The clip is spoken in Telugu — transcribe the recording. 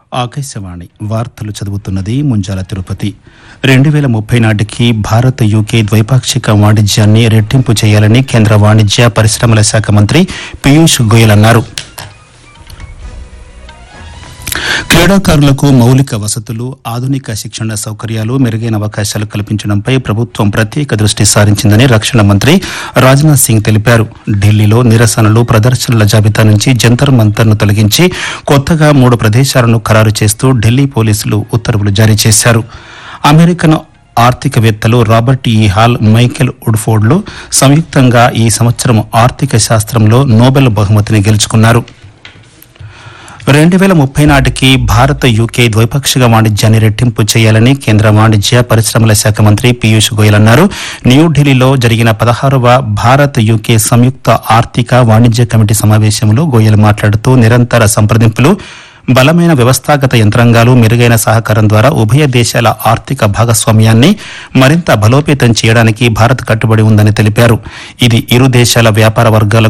ఆకాశవాణి వార్తలు చదువుతున్నది ముంజాల తిరుపతి. 2030 నాటికి భారత్ యూకే ద్వైపాక్షిక వాణిజ్యాన్ని రెట్టింపు చేయాలని కేంద్ర వాణిజ్య పరిశ్రమల శాఖ మంత్రి పీయూష్ గోయల్ అన్నారు. క్రీడాకారులకు మౌలిక వసతులు, ఆధునిక శిక్షణ సౌకర్యాలు, మెరుగైన అవకాశాలు కల్పించడంపై ప్రభుత్వం ప్రత్యేక దృష్టి సారించిందని రక్షణ మంత్రి రాజ్నాథ్ సింగ్ తెలిపారు. ఢిల్లీలో నిరసనలు, ప్రదర్శనల జాబితా నుంచి జంతర్ మంతర్ను తొలగించి కొత్తగా 3 ప్రదేశాలను ఖరారు చేస్తూ ఢిల్లీ పోలీసులు ఉత్తర్వులు జారీ చేశారు. అమెరికన్ ఆర్థికవేత్తలు రాబర్ట్ ఈ హాల్, మైకెల్ వుడ్ఫోర్డ్లు సంయుక్తంగా ఈ సంవత్సరం ఆర్థిక శాస్త్రంలో నోబెల్ బహుమతిని గెలుచుకున్నారు. 2030 నాటికి భారత్ యూకే ద్వైపాక్షిక వాణిజ్యాన్ని రెట్టింపు చేయాలని కేంద్ర వాణిజ్య పరిశ్రమల శాఖ మంత్రి పీయూష్ గోయల్ అన్నారు. న్యూఢిల్లీలో జరిగిన 16వ భారత్ యూకే సంయుక్త ఆర్థిక వాణిజ్య కమిటీ సమావేశంలో గోయల్ మాట్లాడుతూ నిరంతర సంప్రదింపులు, బలమైన వ్యవస్థాగత యంత్రాంగాలు, మెరుగైన సహకారం ద్వారా ఉభయ దేశాల ఆర్థిక భాగస్వామ్యాన్ని మరింత బలోపేతం చేయడానికి భారత్ కట్టుబడి ఉందని తెలిపారు. ఇది ఇరు దేశాల వ్యాపార వర్గాలకు